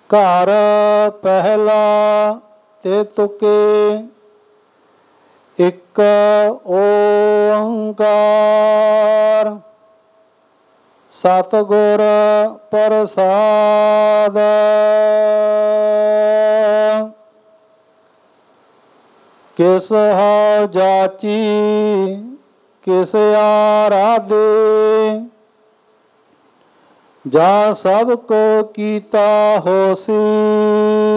ਘਰ ਪਹਿਲਾ ਤੇ ਤੁਕੇ, ਇੱਕ ਓੰਕਾਰ। ਸਤਿਗੁਰ ਪ੍ਰਸਾਦਿ। ਕਿਸ ਹਉ ਜਾਚੀ ਕਿਸ ਆਰਾਧੇ, ਜਾਂ ਸਭ ਕੋ ਕੀਤਾ ਹੋਸੀ।